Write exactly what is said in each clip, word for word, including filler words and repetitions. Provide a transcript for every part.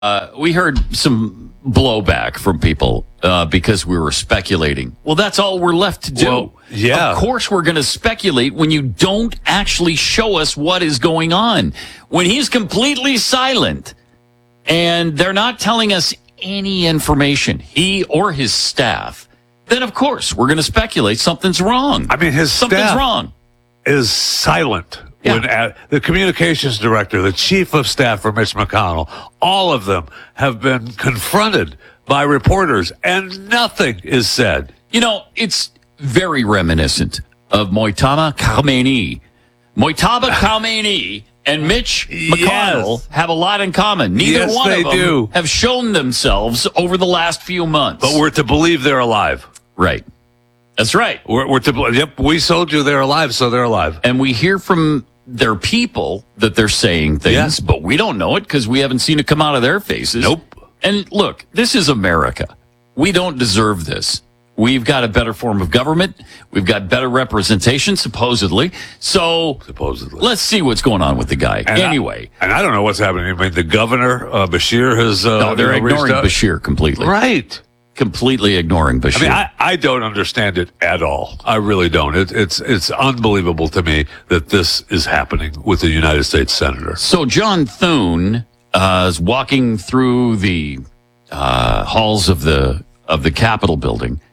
Uh, we heard some blowback from people uh, because we were speculating. Well, that's all we're left to do. Well, yeah. Of course we're going to speculate when you don't actually show us what is going on. When he's completely silent and they're not telling us any information, he or his staff, then of course we're going to speculate something's wrong. I mean, his something's staff wrong. is silent. Yeah. When uh, the communications director, the chief of staff for Mitch McConnell, all of them have been confronted by reporters, and nothing is said. You know, it's very reminiscent of Mojtaba Khomeini. Mojtaba Khomeini and Mitch McConnell Yes. have a lot in common. Neither Yes, one they of them do. have shown themselves over the last few months. But we're to believe they're alive. right. That's right. We're, we're to believe. Yep, we told you they're alive, so they're alive. And we hear from their people that they're saying things, Yeah. but we don't know it because we haven't seen it come out of their faces. Nope. And look, this is America. We don't deserve this. We've got a better form of government. We've got better representation, supposedly. So Supposedly. let's see what's going on with the guy. And anyway. I, and I don't know what's happening. I mean, the governor, uh, Bashir, has. Uh, no, they're you know, reached ignoring out. Bashir completely. Right. Completely ignoring Bashir. I mean, I, I don't understand it at all. I really don't. It, it's it's unbelievable to me that this is happening with a United States senator. So John Thune uh, is walking through the uh, halls of the of the Capitol building,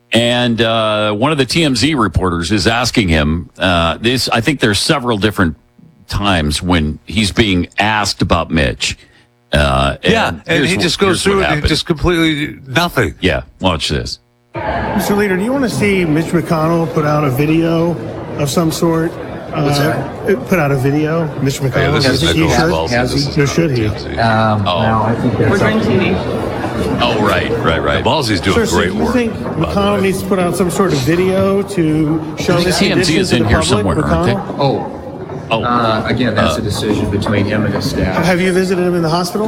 and uh, one of the T M Z reporters is asking him. Uh, this I think there's several different times when he's being asked about Mitch. Uh, and Yeah, and here's he wh- just goes here's what through it and happened. just completely nothing. Yeah, watch this. Mister Leader, do you want to see Mitch McConnell put out a video of some sort? What's Uh, put out a video, Mitch Yeah, McConnell. this is Has he Nicholas should? Balls. Has This he? is Or should he? T M Z. Um, Oh. no, I think that's We're doing T V. Oh, right, right, right. Ballsy's doing Sir, so great do you work. think by the McConnell way. needs to put out some sort of video to show I think this T M Z condition is to in the here public, somewhere, aren't they? McConnell? Oh, Oh, uh, again, that's a decision between him and his staff. Have you visited him in the hospital?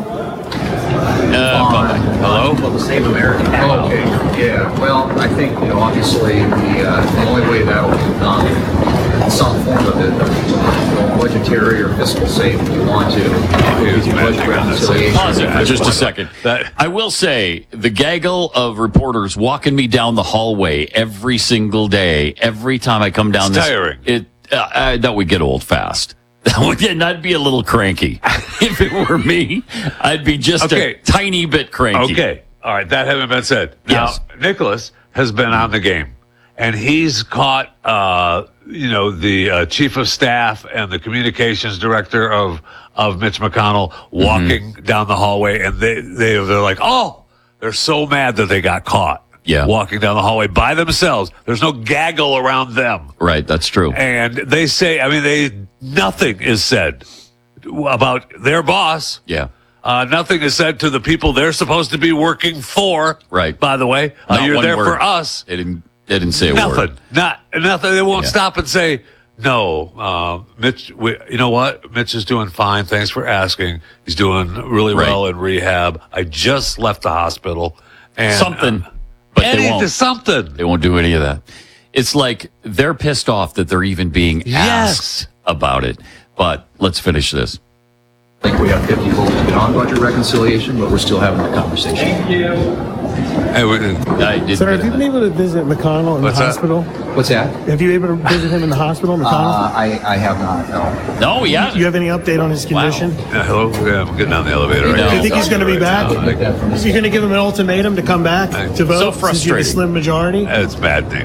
uh, Hello? Well, the Save America. Oh, okay. Yeah. Well, I think you know, obviously, the uh, the only way that will be done, some form of it, you know, budgetary or fiscal saving, if you want to, he was with your budget magic on this. reconciliation. Pause it for just a second. That- I will say the gaggle of reporters walking me down the hallway every single day, every time I come down It's this, tiring. It uh, uh, that would get old fast. That would, and I'd be a little cranky if it were me. I'd be just Okay. a tiny bit cranky. Okay. All right. That having been said, now Yes. Nicholas has been on the game, and he's caught, uh, you know, the uh, chief of staff and the communications director of of Mitch McConnell walking down the hallway, and they they they're like, oh, they're so mad that they got caught. Yeah. Walking down the hallway by themselves. There's no gaggle around them. Right, that's true. And they say, I mean, they nothing is said about their boss. Yeah. Uh, nothing is said to the people they're supposed to be working for. Right. By the way, uh, Not you're one there word. for us. They didn't. They didn't say a Nothing. word. Not nothing. They won't Yeah. stop and say no. Uh, Mitch, we, you know what? Mitch is doing fine. Thanks for asking. He's doing really Right. well in rehab. I just left the hospital. And Something, uh, but they any- won't. something. They won't do any of that. It's like they're pissed off that they're even being Yes. asked about it. But let's finish this. I think we have fifty votes to get on budget reconciliation, but we're still having a conversation. Hey, we- I did Sir, have you been able to visit McConnell in What's the that? hospital? What's that? Have you able to visit him in the hospital, McConnell? Uh, I, I have not, no. No, yeah. Do you have any update on his Wow. condition? yeah, hello. Yeah, I'm getting on the elevator. Right No. now. Do you think he's going to be back? Get that from Is he going to give him an ultimatum to come back to vote? So Since you have a frustrating. slim majority. It's maddening.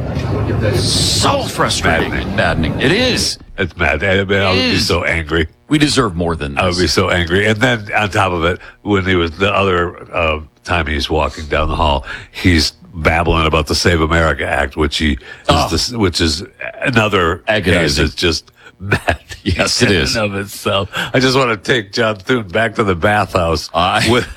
So frustrating Maddening. and maddening. It is. It's mad. I, mean, I would be is. so angry. We deserve more than this. I would be so angry. And then on top of it, when he was the other uh, time he's walking down the hall, he's babbling about the Save America Act, which he Oh. is this, which is another case Agonizing. that's just mad. Yes, it in is. and of itself. I just want to take John Thune back to the bathhouse I- with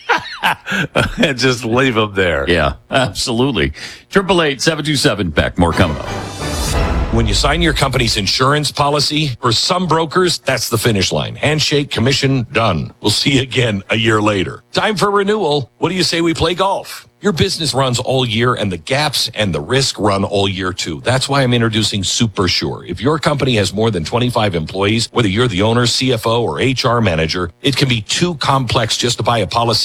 and just leave him there. Yeah, absolutely. Triple eight seven two seven Beck. More coming up. When you sign your company's insurance policy, for some brokers, that's the finish line. Handshake, commission, done. We'll see you again a year later. Time for renewal. What do you say we play golf? Your business runs all year, and the gaps and the risk run all year, too. That's why I'm introducing Super Sure. If your company has more than twenty-five employees, whether you're the owner, C F O, or H R manager, it can be too complex just to buy a policy